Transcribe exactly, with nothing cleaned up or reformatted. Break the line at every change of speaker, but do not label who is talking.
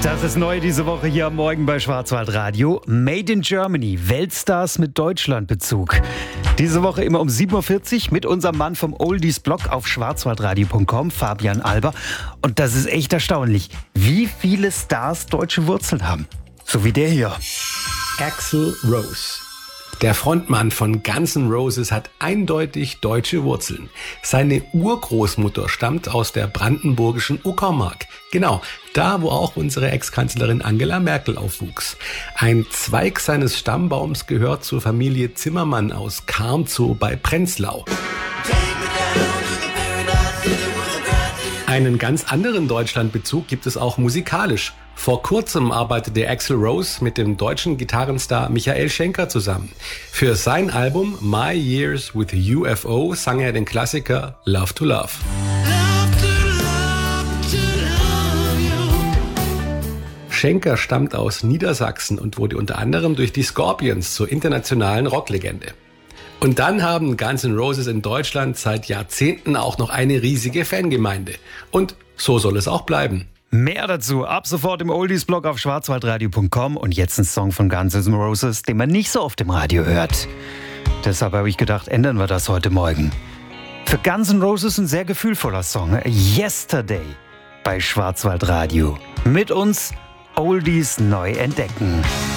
Das ist neu diese Woche hier am Morgen bei Schwarzwaldradio. Made in Germany, Weltstars mit Deutschlandbezug. Diese Woche immer um sieben Uhr vierzig mit unserem Mann vom Oldies-Blog auf schwarzwaldradio punkt com, Fabian Alber. Und das ist echt erstaunlich, wie viele Stars deutsche Wurzeln haben. So wie der hier.
Axl Rose. Der Frontmann von Guns N' Roses hat eindeutig deutsche Wurzeln. Seine Urgroßmutter stammt aus der brandenburgischen Uckermark. Genau, da wo auch unsere Ex-Kanzlerin Angela Merkel aufwuchs. Ein Zweig seines Stammbaums gehört zur Familie Zimmermann aus Karnzow bei Prenzlau. Einen ganz anderen Deutschlandbezug gibt es auch musikalisch. Vor kurzem arbeitete Axl Rose mit dem deutschen Gitarrenstar Michael Schenker zusammen. Für sein Album My Years with U F O sang er den Klassiker Love to Love. Schenker stammt aus Niedersachsen und wurde unter anderem durch die Scorpions zur internationalen Rocklegende. Und dann haben Guns N' Roses in Deutschland seit Jahrzehnten auch noch eine riesige Fangemeinde. Und so soll es auch bleiben.
Mehr dazu ab sofort im Oldies-Blog auf schwarzwaldradio punkt com und jetzt ein Song von Guns N' Roses, den man nicht so oft im Radio hört. Deshalb habe ich gedacht, ändern wir das heute Morgen. Für Guns N' Roses ein sehr gefühlvoller Song, Yesterday bei Schwarzwaldradio. Mit uns Oldies neu entdecken.